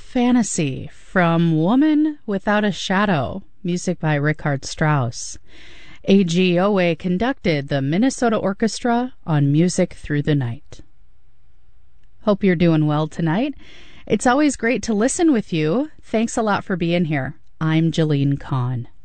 Fantasy from Woman Without a Shadow, music by Richard Strauss. AGOA conducted the Minnesota Orchestra on Music Through the Night. Hope you're doing well tonight. It's always great to listen with you. Thanks a lot for being here. I'm Jalene Kahn.